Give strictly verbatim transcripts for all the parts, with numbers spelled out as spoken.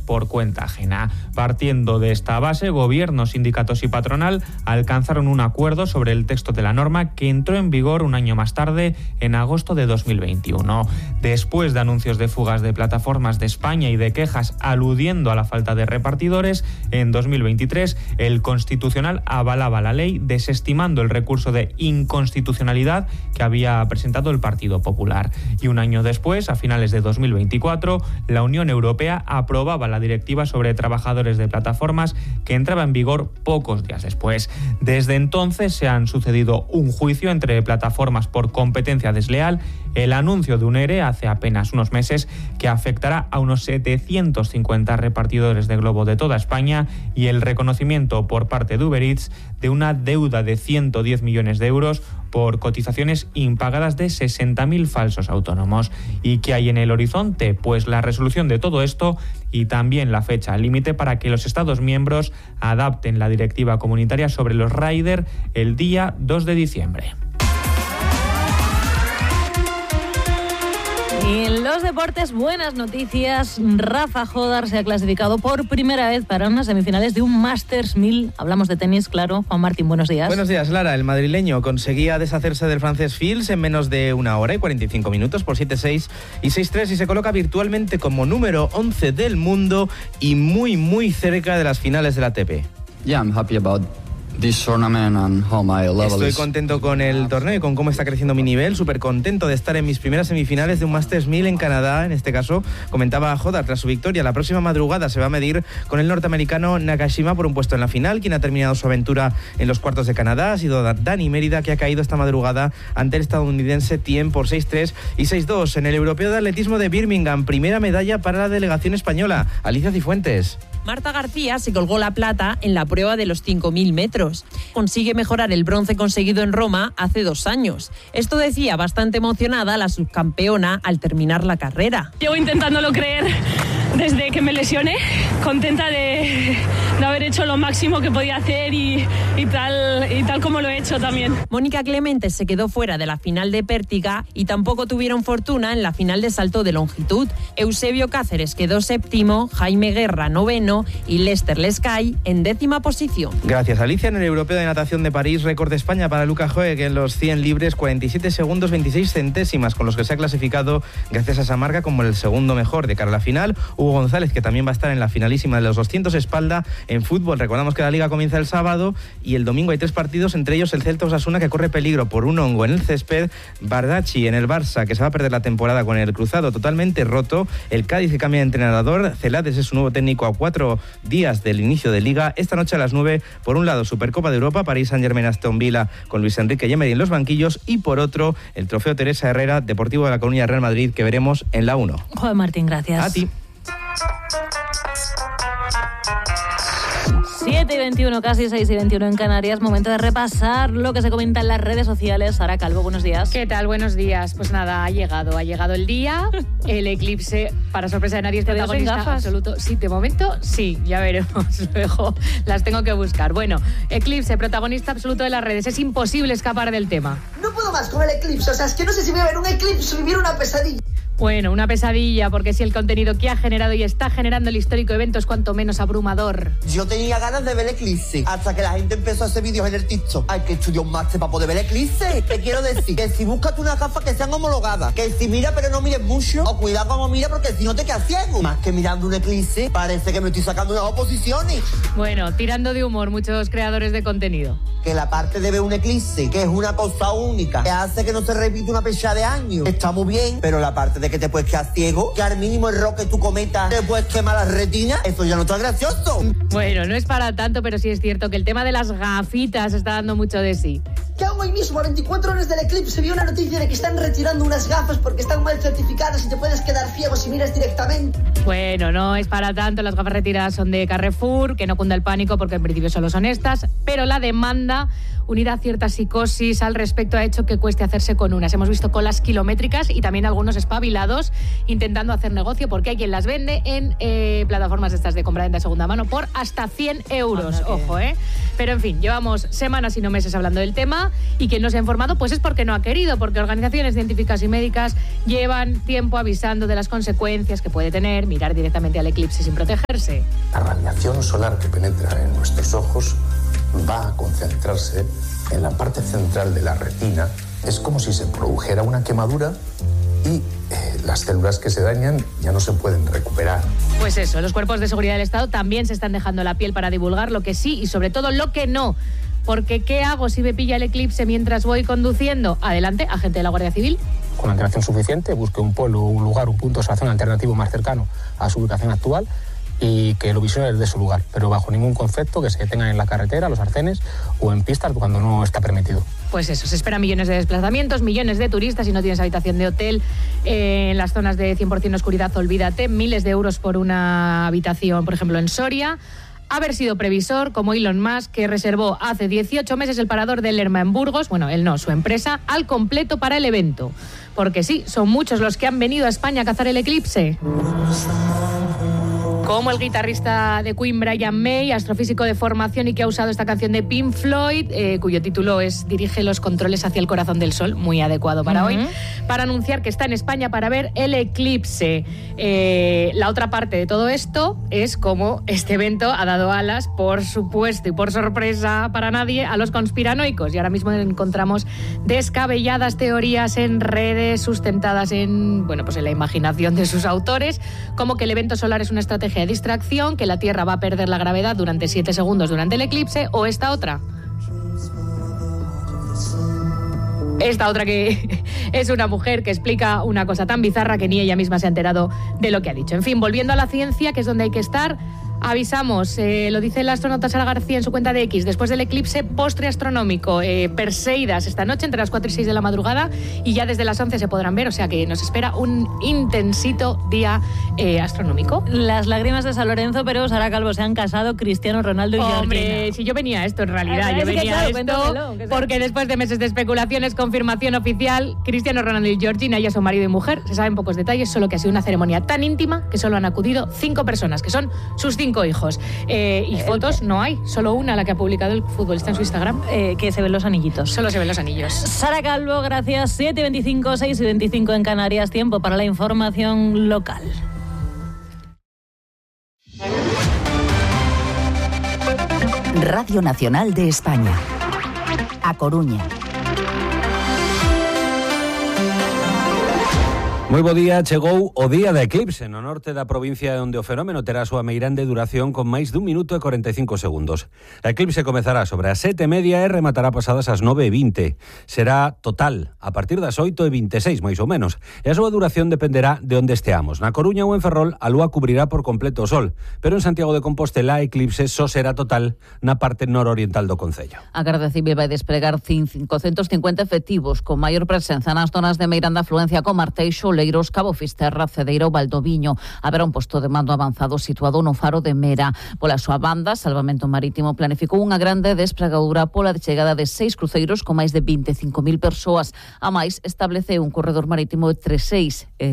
por cuenta ajena. Partiendo de esta base, gobierno, sindicatos y patronal alcanzaron un acuerdo sobre el texto de la norma que entró en vigor un año más tarde, en agosto de dos mil veintiuno. Después de anuncios de fugas de plataformas de España y de quejas aludiendo a la falta de repartidores, en dos mil veintitrés el Constitucional avalaba la ley, desestimando el recurso de inconstitucionalidad que había presentado el Partido Popular. Y un año después, a finales de dos mil veinticuatro, la Unión Europea aprobaba la directiva sobre trabajadores de plataformas, que entraba en vigor pocos días después. Desde entonces se han sucedido un juicio entre plataformas por competencia desleal, el anuncio de un ERE hace apenas unos meses que afectará a unos setecientos cincuenta repartidores de Globo de toda España y el reconocimiento por parte de Uber Eats de una deuda de ciento diez millones de euros por cotizaciones impagadas de sesenta mil falsos autónomos. ¿Y qué hay en el horizonte? Pues la resolución de todo esto y también la fecha límite para que los Estados miembros adapten la directiva comunitaria sobre los rider el día dos de diciembre. Y en los deportes, buenas noticias. Rafa Jodar se ha clasificado por primera vez para unas semifinales de un Masters mil. Hablamos de tenis, claro. Juan Martín, buenos días. Buenos días, Lara. El madrileño conseguía deshacerse del francés Fils en menos de una hora y cuarenta y cinco minutos por siete seis y seis tres y se coloca virtualmente como número once del mundo y muy, muy cerca de las finales de la A T P. Yeah, I'm happy about this tournament and how my level Estoy is. contento con el torneo y con cómo está creciendo mi nivel, súper contento de estar en mis primeras semifinales de un Masters mil en Canadá, en este caso, comentaba Jodar tras su victoria. La próxima madrugada se va a medir con el norteamericano Nakashima por un puesto en la final. Quien ha terminado su aventura en los cuartos de Canadá ha sido Dani Mérida, que ha caído esta madrugada ante el estadounidense Thiem por seis tres y seis dos. En el Europeo de Atletismo de Birmingham, primera medalla para la delegación española. Alicia Cifuentes. Marta García se colgó la plata en la prueba de los cinco mil metros. Consigue mejorar el bronce conseguido en Roma hace dos años. Esto decía bastante emocionada la subcampeona al terminar la carrera. Llevo intentándolo creer desde que me lesioné, contenta de, de haber hecho lo máximo que podía hacer y, y, tal, y tal como lo he hecho también. Mónica Clemente se quedó fuera de la final de pértiga y tampoco tuvieron fortuna en la final de salto de longitud. Eusebio Cáceres quedó séptimo, Jaime Guerra noveno y Lester Lescay en décima posición. Gracias, Alicia. En el Europeo de Natación de París, récord de España para Luca Joeg en los cien libres, cuarenta y siete segundos veintiséis centésimas, con los que se ha clasificado gracias a esa marca como el segundo mejor de cara a la final. Hugo González, que también va a estar en la finalísima de los doscientos espalda. En fútbol, recordamos que la Liga comienza el sábado y el domingo hay tres partidos, entre ellos el Celta Osasuna, que corre peligro por un hongo en el césped, Bardacci en el Barça, que se va a perder la temporada con el cruzado totalmente roto, el Cádiz, que cambia de entrenador, Celades es su nuevo técnico a cuatro días del inicio de Liga. Esta noche a las nueve, por un lado, Supercopa de Europa, París Saint-Germain Aston Villa con Luis Enrique y Emery en los banquillos, y por otro, el Trofeo Teresa Herrera, Deportivo de la Coruña Real Madrid, que veremos en la uno. Juan Martín, gracias. A ti. siete y veintiuno, casi seis y veintiuno en Canarias. Momento de repasar lo que se comenta en las redes sociales. Sara Calvo, buenos días. ¿Qué tal? Buenos días. Pues nada, ha llegado, ha llegado el día. El eclipse, para sorpresa de nadie, es protagonista absoluto. Sí, de momento sí, ya veremos. Luego las tengo que buscar. Bueno, eclipse, protagonista absoluto de las redes. Es imposible escapar del tema. No puedo más con el eclipse. O sea, es que no sé si voy a ver un eclipse o vivir una pesadilla. Bueno, una pesadilla, porque si el contenido que ha generado y está generando el histórico evento es cuanto menos abrumador. Yo tenía ganas de ver el eclipse, hasta que la gente empezó a hacer vídeos en el TikTok. Hay que estudiar un máster para poder ver el eclipse. Te quiero decir que si buscas unas gafas que sean homologadas, que si mira pero no mires mucho, o cuidado como mira, porque si no te quedas ciego. Más que mirando un eclipse, parece que me estoy sacando unas oposiciones. Bueno, tirando de humor muchos creadores de contenido. Que la parte de ver un eclipse, que es una cosa única, que hace que no se repita una fecha de año, está muy bien, pero la parte de que te puedes quedar ciego, que al mínimo error que tú cometas te puedes quemar las retinas, eso ya no está gracioso. Bueno, no es para tanto, pero sí es cierto que el tema de las gafitas está dando mucho de sí. Que aún hoy mismo, a veinticuatro horas del eclipse, vi una noticia de que están retirando unas gafas porque están mal certificadas y te puedes quedar ciego si miras directamente. Bueno, no es para tanto, las gafas retiradas son de Carrefour, que no cunda el pánico porque en principio solo son estas, pero la demanda, unida a cierta psicosis al respecto, ha hecho que cueste hacerse con unas. Hemos visto colas kilométricas y también algunos espabilados intentando hacer negocio, porque hay quien las vende en eh, plataformas estas de compra-venta de segunda mano por hasta cien euros. Anda, ojo, ¿eh? Pero en fin, llevamos semanas y no meses hablando del tema, y quien no se ha informado pues es porque no ha querido, porque organizaciones científicas y médicas llevan tiempo avisando de las consecuencias que puede tener mirar directamente al eclipse sin protegerse. La radiación solar que penetra en nuestros ojos va a concentrarse en la parte central de la retina. Es como si se produjera una quemadura y eh, las células que se dañan ya no se pueden recuperar. Pues eso, los cuerpos de seguridad del Estado también se están dejando la piel para divulgar lo que sí y sobre todo lo que no. Porque ¿qué hago si me pilla el eclipse mientras voy conduciendo? Adelante, agente de la Guardia Civil. Con antelación suficiente, busque un polo, un lugar, un punto de observación alternativo más cercano a su ubicación actual y que lo visione desde su lugar, pero bajo ningún concepto que se detengan en la carretera, los arcenes o en pistas cuando no está permitido. Pues eso, se esperan millones de desplazamientos, millones de turistas. Si no tienes habitación de hotel eh, en las zonas de cien por ciento oscuridad, olvídate. Miles de euros por una habitación, por ejemplo, en Soria. Haber sido previsor, como Elon Musk, que reservó hace dieciocho meses el parador de Lerma en Burgos, bueno, él no, su empresa, al completo para el evento. Porque sí, son muchos los que han venido a España a cazar el eclipse. Como el guitarrista de Queen, Brian May, astrofísico de formación y que ha usado esta canción de Pink Floyd, eh, cuyo título es Dirige los controles hacia el corazón del sol, muy adecuado para uh-huh. hoy, para anunciar que está en España para ver el eclipse. Eh, la otra parte de todo esto es cómo este evento ha dado alas, por supuesto y por sorpresa para nadie, a los conspiranoicos. Y ahora mismo encontramos descabelladas teorías en redes sustentadas en, bueno, pues en la imaginación de sus autores, como que el evento solar es una estrategia de distracción, que la Tierra va a perder la gravedad durante siete segundos durante el eclipse, o esta otra. Esta otra que es una mujer que explica una cosa tan bizarra que ni ella misma se ha enterado de lo que ha dicho. En fin, volviendo a la ciencia, que es donde hay que estar, avisamos, eh, lo dice el astronauta Sara García en su cuenta de X, después del eclipse, postre astronómico, eh, Perseidas esta noche entre las cuatro y seis de la madrugada y ya desde las once se podrán ver, o sea que nos espera un intensito día eh, astronómico. Las lágrimas de San Lorenzo, pero Sara Calvo, se han casado Cristiano Ronaldo y Georgina. Hombre, si yo venía a esto en realidad, yo venía claro, a esto porque después de meses de especulaciones, confirmación oficial, Cristiano Ronaldo y Georgina ya son marido y mujer, se saben pocos detalles, solo que ha sido una ceremonia tan íntima que solo han acudido cinco personas, que son sus cinco hijos. Eh, y fotos no hay, solo una, la que ha publicado el futbolista en su Instagram. Eh, que se ven los anillitos. Solo se ven los anillos. Sara Calvo, gracias. siete y veinticinco, seis y veinticinco en Canarias. Tiempo para la información local. Radio Nacional de España. A Coruña. Moi bo día, chegou o día da eclipse no norte da provincia onde o fenómeno terá a súa meirande duración con máis dun minuto e cuarenta e cinco segundos. A eclipse comezará sobre as sete e media e rematará pasadas as nove e vinte. Será total a partir das oito e vinte e seis, máis ou menos, e a súa duración dependerá de onde esteamos. Na Coruña ou en Ferrol a lúa cubrirá por completo o sol, pero en Santiago de Compostela a eclipse só será total na parte nororiental do concello. A Garda Civil vai desplegar cincocentos cincuenta efectivos con maior presenza nas zonas de meirande afluencia como Arteixo, Leiros, Cabo Fisterra, Cedeira ou Valdoviño. Haberá un posto de mando avanzado situado no faro de Mera. Pola súa banda, Salvamento Marítimo planificou unha grande desplegadura pola chegada de seis cruceiros con máis de vinte e cinco mil persoas. A máis, estableceu un corredor marítimo de tres e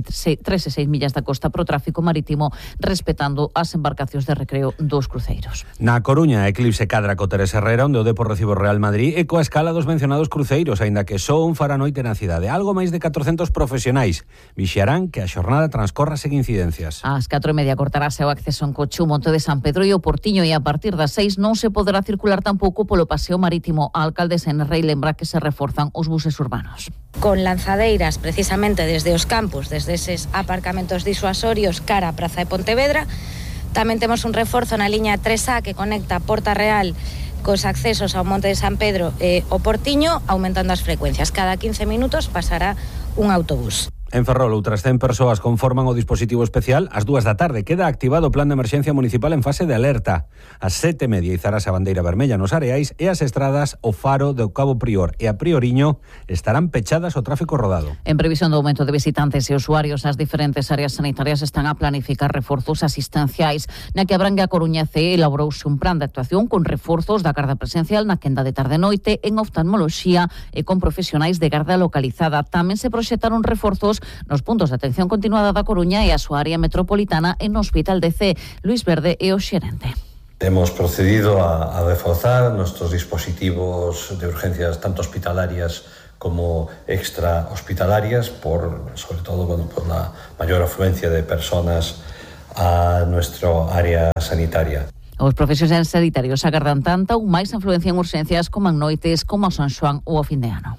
seis millas da costa pro tráfico marítimo, respetando as embarcacións de recreo dos cruceiros. Na Coruña, eclipse cadra co Teres Herrera, onde o Depor recibe o Real Madrid, e coa escala dos mencionados cruceiros, aínda que só un fará noite na cidade. Algo máis de catrocentos profesionais vixiarán que a xornada transcorra sen incidencias. Ás catro e media cortarase o acceso en coche o Monte de San Pedro e o Portiño, e a partir das seis non se poderá circular tampouco polo paseo marítimo. A alcaldesa en Rei lembra que se reforzan os buses urbanos. Con lanzadeiras precisamente desde os campos, desde eses aparcamentos disuasorios cara a Praza de Pontevedra. Tamén temos un reforzo na liña tres A que conecta Porta Real cos accesos ao Monte de San Pedro e o Portiño, aumentando as frecuencias. Cada quince minutos pasará un autobús. En Ferrol, outras cen persoas conforman o dispositivo especial. Ás dúas da tarde queda activado o plan de emerxencia municipal en fase de alerta. Ás sete e media izarase a bandeira vermella nos areais e as estradas, o faro do Cabo Prior e a Prioriño estarán pechadas ao tráfico rodado. En previsión do aumento de visitantes e usuarios, as diferentes áreas sanitarias están a planificar reforzos asistenciais. Na que abrangue a Coruña C E elaborouse un plan de actuación con reforzos da garda presencial na quenda de tarde-noite, en oftalmoloxía e con profesionais de garda localizada. Tamén se proxectaron reforzos nos puntos de atención continuada da Coruña e a súa área metropolitana en no Hospital de C. Luis Verde é o xerente. Hemos procedido a, a reforzar nuestros dispositivos de urgencias tanto hospitalarias como extra hospitalarias, por, sobre todo bueno, por la mayor afluencia de personas a nuestro área sanitaria. Os profesionais sanitarios agardan tanta ou máis afluencia en urxencias como en noites como a San Xoán ou a fin de ano.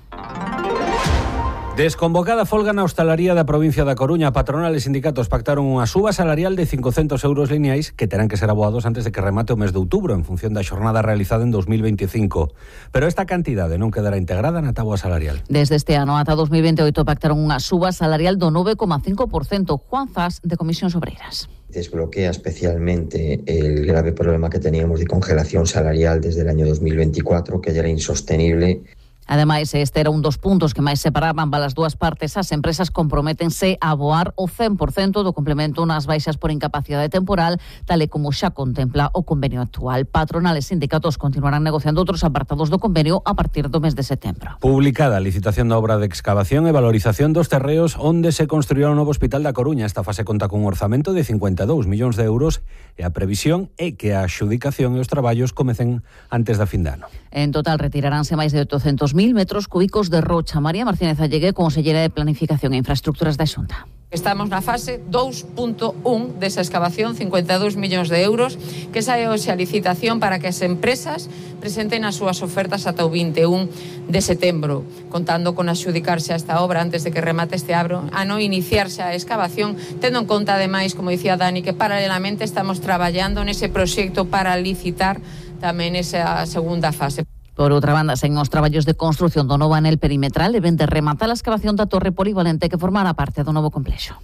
Desconvocada folga na hostalaría da provincia da Coruña. Patronal e sindicatos pactaron unha suba salarial de cincocentos euros lineais que terán que ser aboados antes de que remate o mes de outubro en función da xornada realizada en dos mil veinticinco. Pero esta cantidade non quedará integrada na táboa salarial. Desde este ano ata dos mil veintioito pactaron unha suba salarial do nove coma cinco por cento. Juan Zas, de Comisións Obreiras. Desbloquea especialmente el grave problema que teníamos de congelación salarial desde el año dos mil veinticuatro, que ya era insostenible. Ademais, este era un dos puntos que máis separaban para as dúas partes. As empresas comprométense a aboar o cen por cento do complemento nas baixas por incapacidade temporal, tal e como xa contempla o convenio actual. Patronal e sindicatos continuarán negociando outros apartados do convenio a partir do mes de setembro. Publicada a licitación da obra de excavación e valorización dos terreos onde se construirá o novo Hospital da Coruña. Esta fase conta cun orzamento de cincuenta e dous millóns de euros e a previsión é que a adxudicación e os traballos comecen antes da fin de ano. En total retiraránse máis de oitocentos mil metros cúbicos de rocha. María Martínez Allegue, consellera de Planificación e Infraestructuras da Xunta. Estamos na fase dos punto un desa excavación, cincuenta e dous millóns de euros, que sae hoxe a licitación para que as empresas presenten as súas ofertas ata o vinte e un de setembro, contando con adxudicarse a esta obra antes de que remate este ano, a non iniciarse a excavación, tendo en conta, ademais, como dicía Dani, que paralelamente estamos traballando nese proxecto para licitar tamén esa segunda fase. Por outra banda, seguen os traballos de construción do novo anel perimetral e ven de rematar a excavación da torre polivalente que formará parte do novo complexo.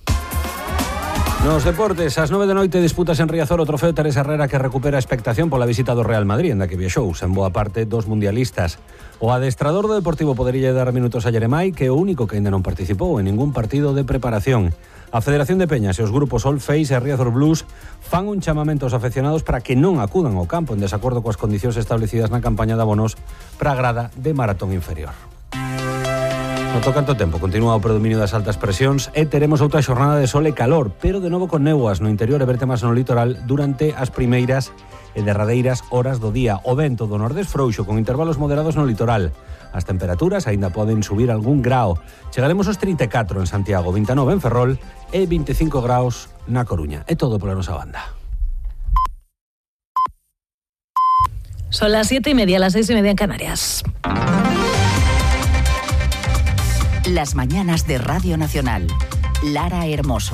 Nos deportes, ás nove da noite disputas en Riazor o trofeo Teresa Herrera que recupera a expectación pola visita do Real Madrid, en da que viaxou en boa parte dos mundialistas. O adestrador do Deportivo podería dar minutos a Jeremai, que é o único que ainda non participou en ningún partido de preparación. A Federación de Peñas e os grupos Old Face e Riazor Blues fan un chamamento aos aficionados para que non acudan ao campo en desacordo coas condicións establecidas na campaña de abonos para a grada de maratón inferior. No tocanto tempo, continúa o predominio das altas presións e teremos outra xornada de sol e calor, pero de novo con néboas no interior e vertemas no litoral durante as primeiras e derradeiras horas do día. O vento do nordés frouxo con intervalos moderados no litoral. As temperaturas aínda poden subir algún grao. Chegaremos aos trinta e catro en Santiago, vinte e nove en Ferrol e vinte e cinco graus na Coruña. É todo pola nosa banda. Son las siete y media, las seis y media en Canarias. Las mañanas de Radio Nacional. Lara Hermoso.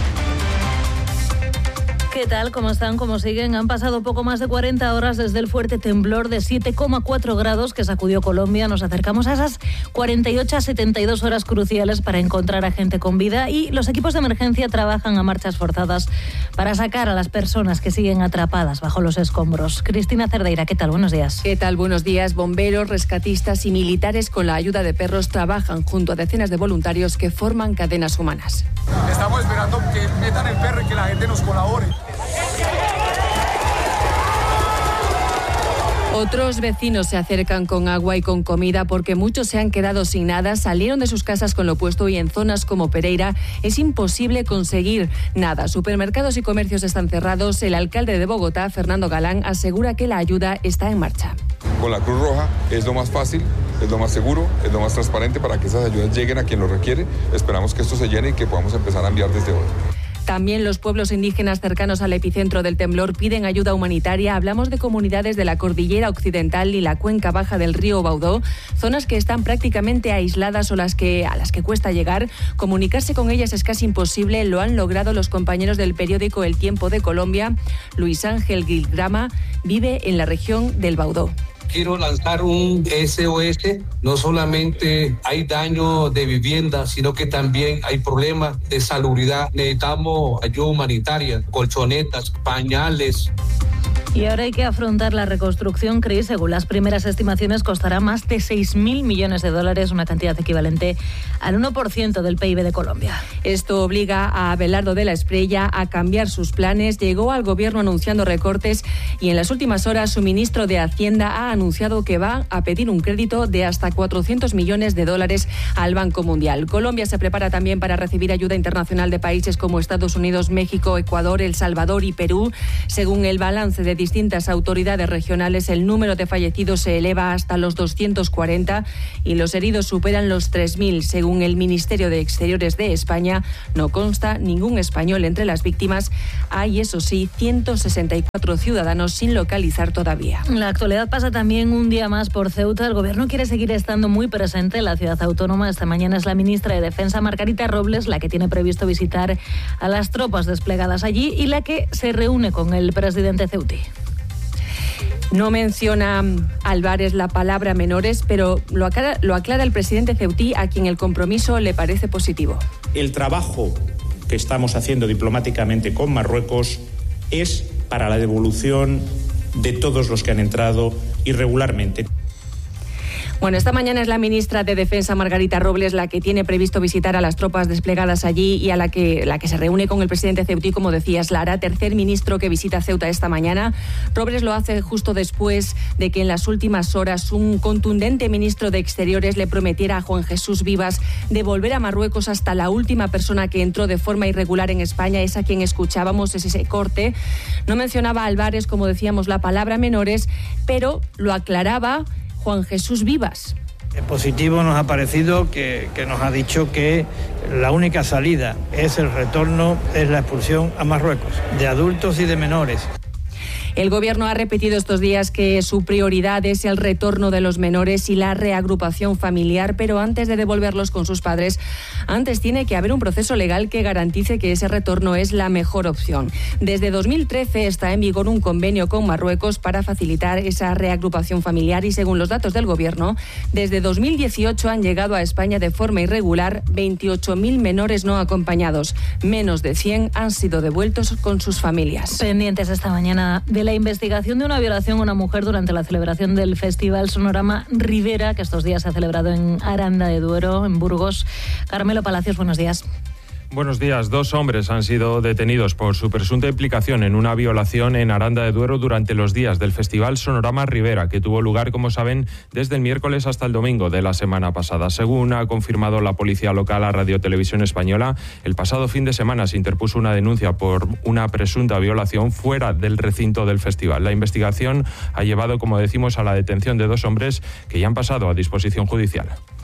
¿Qué tal? ¿Cómo están? ¿Cómo siguen? Han pasado poco más de cuarenta horas desde el fuerte temblor de siete coma cuatro grados que sacudió Colombia. Nos acercamos a esas cuarenta y ocho a setenta y dos horas cruciales para encontrar a gente con vida y los equipos de emergencia trabajan a marchas forzadas para sacar a las personas que siguen atrapadas bajo los escombros. Cristina Cerdeira, ¿qué tal? Buenos días. ¿Qué tal? Buenos días. Bomberos, rescatistas y militares con la ayuda de perros trabajan junto a decenas de voluntarios que forman cadenas humanas. Estamos esperando que metan el perro y que la gente nos colabore. Otros vecinos se acercan con agua y con comida porque muchos se han quedado sin nada, salieron de sus casas con lo puesto y en zonas como Pereira es imposible conseguir nada. Supermercados y comercios están cerrados. El alcalde de Bogotá, Fernando Galán, asegura que la ayuda está en marcha. Con la Cruz Roja es lo más fácil, es lo más seguro, es lo más transparente para que esas ayudas lleguen a quien lo requiere. Esperamos que esto se llene y que podamos empezar a enviar desde hoy. También los pueblos indígenas cercanos al epicentro del temblor piden ayuda humanitaria. Hablamos de comunidades de la Cordillera Occidental y la cuenca baja del río Baudó, zonas que están prácticamente aisladas o las que, a las que cuesta llegar. Comunicarse con ellas es casi imposible. Lo han logrado los compañeros del periódico El Tiempo de Colombia. Luis Ángel Gilgrama vive en la región del Baudó. Quiero lanzar un S O S. No solamente hay daño de vivienda, sino que también hay problemas de salubridad. Necesitamos ayuda humanitaria, colchonetas, pañales. Y ahora hay que afrontar la reconstrucción, Cris. Según las primeras estimaciones, costará más de seis mil millones de dólares, una cantidad equivalente al uno por ciento del P I B de Colombia. Esto obliga a Abelardo de la Espriella a cambiar sus planes. Llegó al gobierno anunciando recortes y en las últimas horas su ministro de Hacienda ha anunciado que va a pedir un crédito de hasta cuatrocientos millones de dólares al Banco Mundial. Colombia se prepara también para recibir ayuda internacional de países como Estados Unidos, México, Ecuador, El Salvador y Perú. Según el balance de distintas autoridades regionales, el número de fallecidos se eleva hasta los doscientos cuarenta y los heridos superan los tres mil. Según el Ministerio de Exteriores de España, no consta ningún español entre las víctimas. Hay, eso sí, ciento sesenta y cuatro ciudadanos sin localizar todavía. La actualidad pasa también un día más por Ceuta. El Gobierno quiere seguir estando muy presente en la ciudad autónoma. Esta mañana es la ministra de Defensa, Margarita Robles, la que tiene previsto visitar a las tropas desplegadas allí y la que se reúne con el presidente ceutí. No menciona Álvarez la palabra menores, pero lo aclara, lo aclara el presidente ceutí, a quien el compromiso le parece positivo. El trabajo que estamos haciendo diplomáticamente con Marruecos es para la devolución de todos los que han entrado irregularmente. Bueno, esta mañana es la ministra de Defensa, Margarita Robles, la que tiene previsto visitar a las tropas desplegadas allí y a la que, la que se reúne con el presidente ceutí, como decías, Lara, tercer ministro que visita Ceuta esta mañana. Robles lo hace justo después de que en las últimas horas un contundente ministro de Exteriores le prometiera a Juan Jesús Vivas devolver a Marruecos hasta la última persona que entró de forma irregular en España, es a quien escuchábamos, es ese corte. No mencionaba a Álvarez, como decíamos, la palabra menores, pero lo aclaraba Juan Jesús Vivas. Positivo nos ha parecido que, que nos ha dicho que la única salida es el retorno, es la expulsión a Marruecos, de adultos y de menores. El Gobierno ha repetido estos días que su prioridad es el retorno de los menores y la reagrupación familiar, pero antes de devolverlos con sus padres, antes tiene que haber un proceso legal que garantice que ese retorno es la mejor opción. Desde dos mil trece está en vigor un convenio con Marruecos para facilitar esa reagrupación familiar y, según los datos del Gobierno, desde dos mil dieciocho han llegado a España de forma irregular veintiocho mil menores no acompañados. Menos de cien han sido devueltos con sus familias. Pendientes esta mañana de la investigación de una violación a una mujer durante la celebración del Festival Sonorama Rivera, que estos días se ha celebrado en Aranda de Duero, en Burgos. Carmelo Palacios, buenos días. Buenos días. Dos hombres han sido detenidos por su presunta implicación en una violación en Aranda de Duero durante los días del Festival Sonorama Rivera, que tuvo lugar, como saben, desde el miércoles hasta el domingo de la semana pasada. Según ha confirmado la policía local a Radio Televisión Española, el pasado fin de semana se interpuso una denuncia por una presunta violación fuera del recinto del festival. La investigación ha llevado, como decimos, a la detención de dos hombres que ya han pasado a disposición judicial.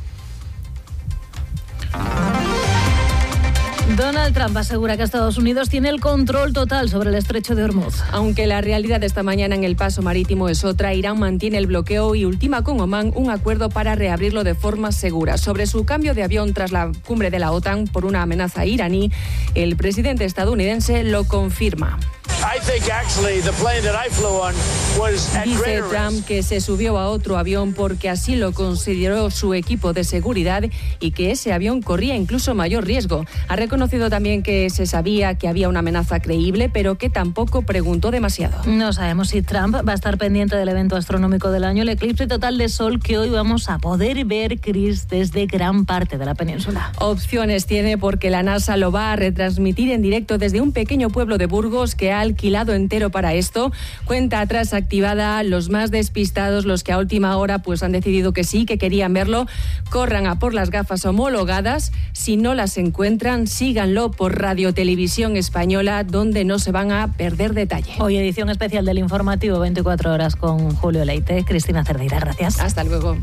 Donald Trump asegura que Estados Unidos tiene el control total sobre el estrecho de Hormuz. Aunque la realidad de esta mañana en el paso marítimo es otra, Irán mantiene el bloqueo y ultima con Omán un acuerdo para reabrirlo de forma segura. Sobre su cambio de avión tras la cumbre de la OTAN por una amenaza iraní, el presidente estadounidense lo confirma. Dice Trump que se subió a otro avión porque así lo consideró su equipo de seguridad y que ese avión corría incluso mayor riesgo. Ha reconocido también que se sabía que había una amenaza creíble, pero que tampoco preguntó demasiado. No sabemos si Trump va a estar pendiente del evento astronómico del año, el eclipse total de sol que hoy vamos a poder ver, Chris, desde gran parte de la península. Opciones tiene porque la NASA lo va a retransmitir en directo desde un pequeño pueblo de Burgos que ha alquilado entero para esto. Cuenta atrás activada. Los más despistados, los que a última hora pues han decidido que sí, que querían verlo, corran a por las gafas homologadas. Si no las encuentran, síganlo por Radio Televisión Española, donde no se van a perder detalle. Hoy edición especial del informativo veinticuatro horas con Julio Leite. Cristina Cerdeira, gracias. Hasta luego.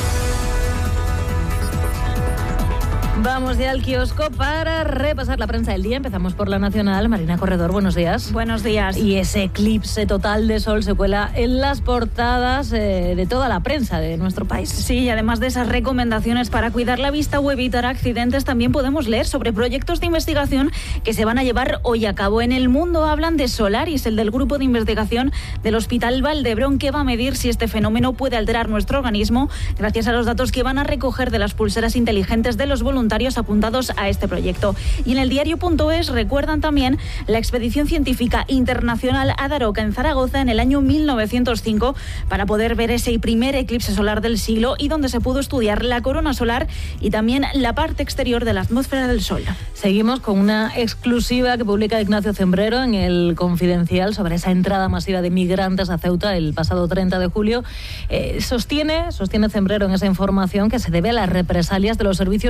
Vamos ya al kiosco para repasar la prensa del día. Empezamos por La Nacional. Marina Corredor, buenos días. Buenos días. Y ese eclipse total de sol se cuela en las portadas eh, de toda la prensa de nuestro país. Sí, y además de esas recomendaciones para cuidar la vista o evitar accidentes, también podemos leer sobre proyectos de investigación que se van a llevar hoy a cabo. En El Mundo hablan de Solaris, el del grupo de investigación del Hospital Valdebrón, que va a medir si este fenómeno puede alterar nuestro organismo gracias a los datos que van a recoger de las pulseras inteligentes de los voluntarios apuntados a este proyecto. Y en el diario punto es recuerdan también la expedición científica internacional a Daroca en Zaragoza en el año mil novecientos cinco para poder ver ese primer eclipse solar del siglo y donde se pudo estudiar la corona solar y también la parte exterior de la atmósfera del Sol. Seguimos con una exclusiva que publica Ignacio Cembrero en El Confidencial sobre esa entrada masiva de migrantes a Ceuta el pasado treinta de julio. Eh, sostiene, sostiene Cembrero en esa información que se debe a las represalias de los servicios secretos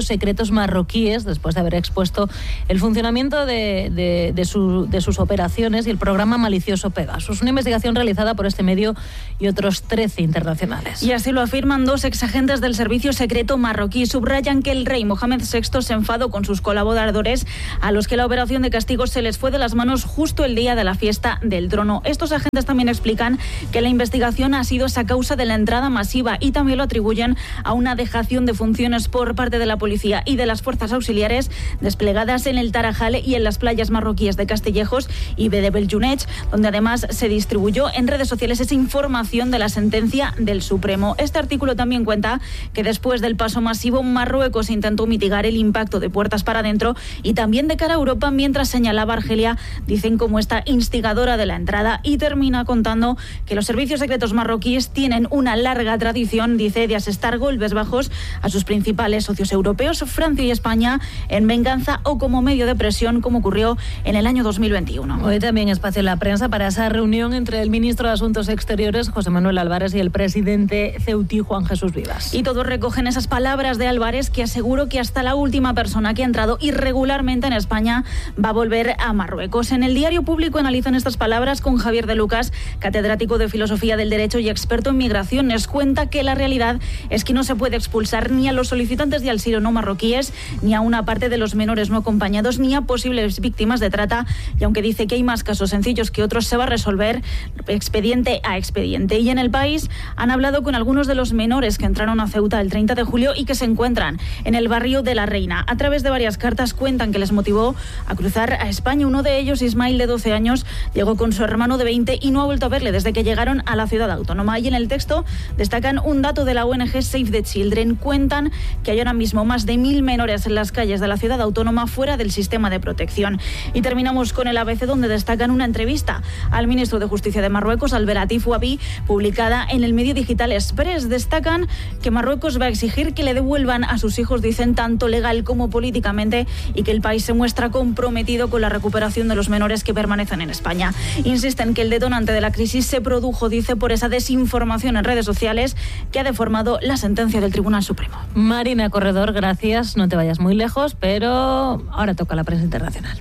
secretos marroquíes después de haber expuesto el funcionamiento de, de, de, su, de sus operaciones y el programa malicioso Pegasus. Una investigación realizada por este medio y otros trece internacionales. Y así lo afirman dos exagentes del servicio secreto marroquí. Subrayan que el rey Mohamed sexto se enfadó con sus colaboradores, a los que la operación de castigo se les fue de las manos justo el día de la fiesta del trono. Estos agentes también explican que la investigación ha sido esa causa de la entrada masiva y también lo atribuyen a una dejación de funciones por parte de la policía y de las fuerzas auxiliares desplegadas en el Tarajal y en las playas marroquíes de Castillejos y de Beljunech, donde además se distribuyó en redes sociales esa información de la sentencia del Supremo. Este artículo también cuenta que después del paso masivo, Marruecos intentó mitigar el impacto de puertas para adentro y también de cara a Europa, mientras señalaba Argelia, dicen, como esta instigadora de la entrada, y termina contando que los servicios secretos marroquíes tienen una larga tradición, dice, de asestar golpes bajos a sus principales socios europeos, Francia y España, en venganza o como medio de presión, como ocurrió en el año dos mil veintiuno. Hoy también espacio en la prensa para esa reunión entre el ministro de Asuntos Exteriores, José Manuel Álvarez, y el presidente ceutí, Juan Jesús Vivas. Y todos recogen esas palabras de Álvarez, que aseguró que hasta la última persona que ha entrado irregularmente en España va a volver a Marruecos. En el Diario Público analizan estas palabras con Javier de Lucas, catedrático de Filosofía del Derecho y experto en migraciones. Cuenta que la realidad es que no se puede expulsar ni a los solicitantes de asilo no marroquíes, ni a una parte de los menores no acompañados, ni a posibles víctimas de trata, y aunque dice que hay más casos sencillos que otros, se va a resolver expediente a expediente. Y en El País han hablado con algunos de los menores que entraron a Ceuta el treinta de julio y que se encuentran en el barrio de La Reina. A través de varias cartas cuentan que les motivó a cruzar a España. Uno de ellos, Ismail, de doce años, llegó con su hermano de veinte y no ha vuelto a verle desde que llegaron a la ciudad autónoma. Y en el texto destacan un dato de la O N G Save the Children. Cuentan que hay ahora mismo más de mil menores en las calles de la ciudad autónoma fuera del sistema de protección. Y terminamos con el A B C, donde destacan una entrevista al ministro de Justicia de Marruecos, Abdelatif Ouabi, publicada en el medio digital Express. Destacan que Marruecos va a exigir que le devuelvan a sus hijos, dicen, tanto legal como políticamente, y que el país se muestra comprometido con la recuperación de los menores que permanecen en España. Insisten que el detonante de la crisis se produjo, dice, por esa desinformación en redes sociales que ha deformado la sentencia del Tribunal Supremo. Marina Corredor, gracias. No te vayas muy lejos, pero ahora toca la prensa internacional.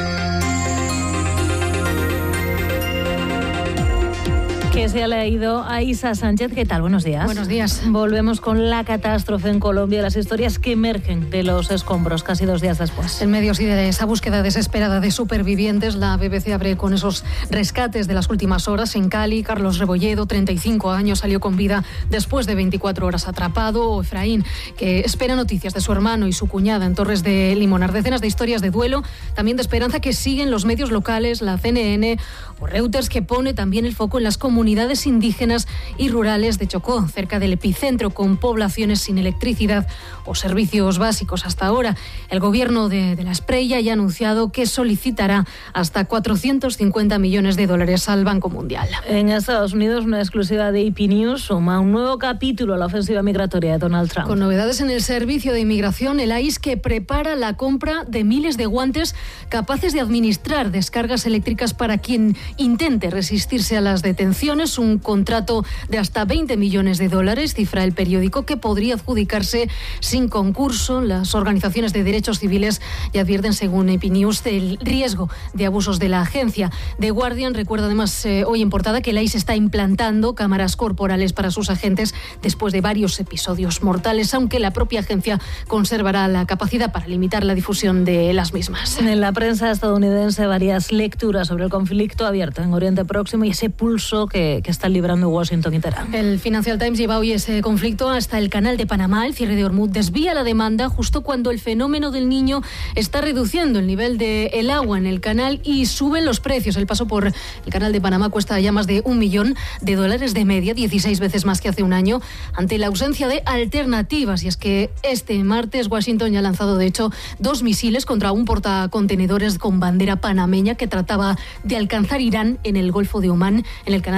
Que se ha leído a Isa Sánchez. ¿Qué tal? Buenos días. Buenos días. Volvemos con la catástrofe en Colombia, las historias que emergen de los escombros casi dos días después. En medio sí de esa búsqueda desesperada de supervivientes, la B B C abre con esos rescates de las últimas horas. En Cali, Carlos Rebolledo, treinta y cinco años, salió con vida después de veinticuatro horas atrapado. O Efraín, que espera noticias de su hermano y su cuñada en Torres de Limonar. Decenas de historias de duelo, también de esperanza, que siguen los medios locales, la C N N o Reuters, que pone también el foco en las comunidades indígenas y rurales de Chocó, cerca del epicentro, con poblaciones sin electricidad o servicios básicos. Hasta ahora, el gobierno de, de la Espriella ya ha anunciado que solicitará hasta cuatrocientos cincuenta millones de dólares al Banco Mundial. En Estados Unidos, una exclusiva de A P News suma un nuevo capítulo a la ofensiva migratoria de Donald Trump. Con novedades en el servicio de inmigración, el I C E que prepara la compra de miles de guantes capaces de administrar descargas eléctricas para quien intente resistirse a las detenciones. Un contrato de hasta veinte millones de dólares, cifra el periódico, que podría adjudicarse sin concurso. Las organizaciones de derechos civiles ya advierten, según A P News, del riesgo de abusos de la agencia. The Guardian recuerda además eh, hoy en portada que el I C E está implantando cámaras corporales para sus agentes después de varios episodios mortales, aunque la propia agencia conservará la capacidad para limitar la difusión de las mismas. En la prensa estadounidense, varias lecturas sobre el conflicto abierto en Oriente Próximo y ese pulso que que están librando Washington y Teherán. El Financial Times lleva hoy ese conflicto hasta el canal de Panamá. El cierre de Hormuz desvía la demanda justo cuando el fenómeno del Niño está reduciendo el nivel del agua en el canal y suben los precios. El paso por el canal de Panamá cuesta ya más de un millón de dólares de media, dieciséis veces más que hace un año, ante la ausencia de alternativas. Y es que este martes Washington ya ha lanzado, de hecho, dos misiles contra un portacontenedores con bandera panameña que trataba de alcanzar Irán en el Golfo de Omán, en el canal de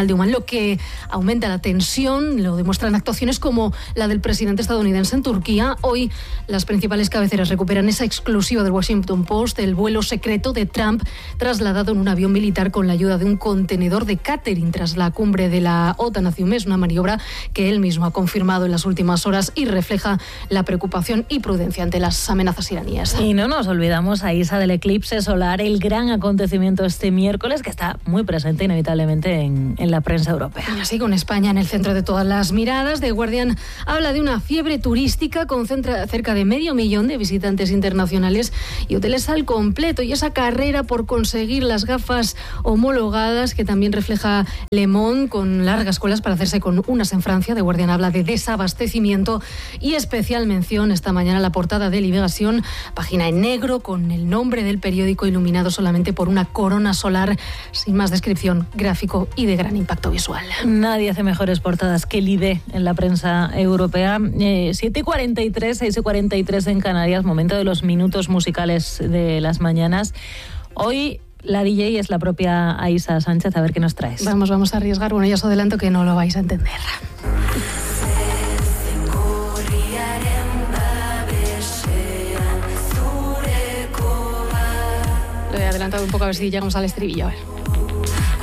de Omán, lo que aumenta la tensión. Lo demuestran actuaciones como la del presidente estadounidense en Turquía. Hoy las principales cabeceras recuperan esa exclusiva del Washington Post, el vuelo secreto de Trump trasladado en un avión militar con la ayuda de un contenedor de catering tras la cumbre de la OTAN hace un mes, una maniobra que él mismo ha confirmado en las últimas horas y refleja la preocupación y prudencia ante las amenazas iraníes. Y no nos olvidamos, Aísa, del eclipse solar, el gran acontecimiento este miércoles que está muy presente inevitablemente en, en la prensa europea. Y así, con España en el centro de todas las miradas, The Guardian habla de una fiebre turística, concentra cerca de medio millón de visitantes internacionales y hoteles al completo, y esa carrera por conseguir las gafas homologadas que también refleja Le Monde, con largas colas para hacerse con unas en Francia. The Guardian habla de desabastecimiento y especial mención esta mañana a la portada de Liberación, página en negro con el nombre del periódico iluminado solamente por una corona solar, sin más descripción, gráfico y de gran impacto visual. Nadie hace mejores portadas que el I D en la prensa europea. Eh, siete y cuarenta y tres, seis y cuarenta y tres en Canarias, momento de los minutos musicales de las mañanas. Hoy la D J es la propia Aísa Sánchez. A ver qué nos traes. Vamos, vamos a arriesgar. Bueno, ya os adelanto que no lo vais a entender. Lo he adelantado un poco a ver si llegamos al estribillo. A ver.